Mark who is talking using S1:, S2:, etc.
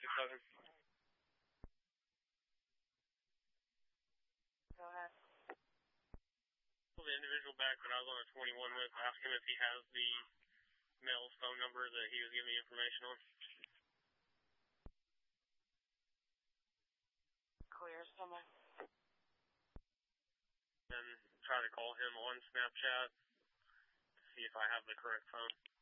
S1: 527.
S2: Go ahead.
S1: The individual back that I was on a 21 with, ask him if he has the male's phone number that he was giving me information on.
S2: Clear, someone.
S1: And try to call him on Snapchat to see if I have the correct phone.